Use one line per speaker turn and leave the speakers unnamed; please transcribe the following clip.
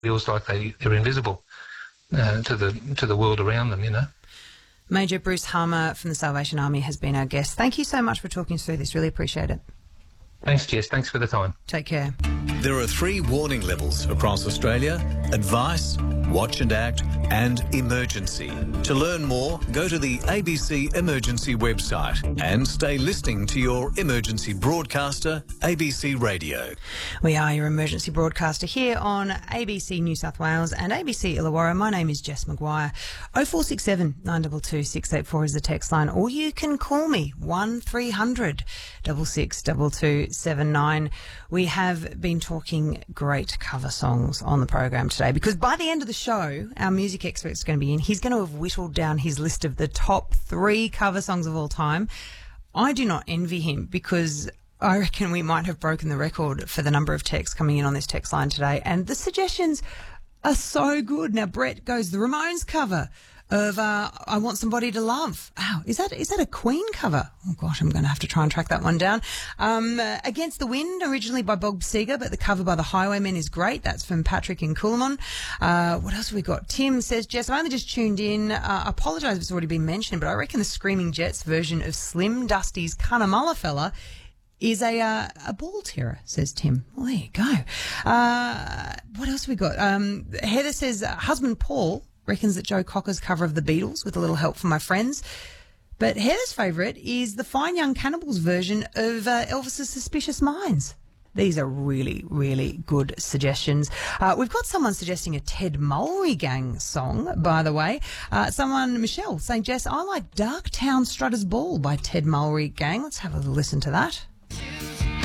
feels like they're invisible to the world around them, you know.
Major Bruce Harmer from the Salvation Army has been our guest. Thank you so much for talking us through this. Really appreciate it.
Thanks, Jess. Thanks for the time.
Take care.
There are 3 warning levels across Australia: advice, watch and act, and emergency. To learn more, go to the ABC Emergency website and stay listening to your emergency broadcaster, ABC Radio.
We are your emergency broadcaster here on ABC New South Wales and ABC Illawarra. My name is Jess McGuire. 0467 922 684 is the text line, or you can call me 1300 662279. We have been talking great cover songs on the program today, because by the end of the show, our music expert is going to be in. He's going to have whittled down his list of the top 3 cover songs of all time. I do not envy him, because I reckon we might have broken the record for the number of texts coming in on this text line today, and the suggestions are so good. Now, Brett goes, the Ramones cover of I Want Somebody to Love. Wow, is that a Queen cover? Oh gosh, I'm going to have to try and track that one down. Against the Wind, originally by Bob Seger, but the cover by the Highwaymen is great. That's from Patrick in Coolumon. What else have we got? Tim says, Jess, I only just tuned in. I apologise if it's already been mentioned, but I reckon the Screaming Jets version of Slim Dusty's Cunnamulla Fella is a ball terror, says Tim. Well, there you go. What else have we got? Heather says, husband Paul reckons that Joe Cocker's cover of the Beatles, with a little help from my friends. But Heather's favourite is the Fine Young Cannibals version of Elvis's Suspicious Minds. These are really, really good suggestions. We've got someone suggesting a Ted Mulry Gang song, by the way. Michelle, saying, Jess, I like Dark Town Strutter's Ball by Ted Mulry Gang. Let's have a listen to that.